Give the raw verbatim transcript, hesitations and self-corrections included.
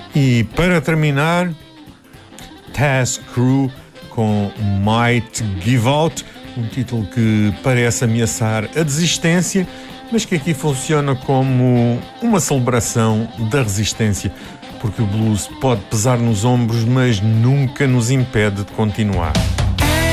E para terminar, Task Crew com Might Give Out, um título que parece ameaçar a desistência, mas que aqui funciona como uma celebração da resistência, porque o blues pode pesar nos ombros, mas nunca nos impede de continuar.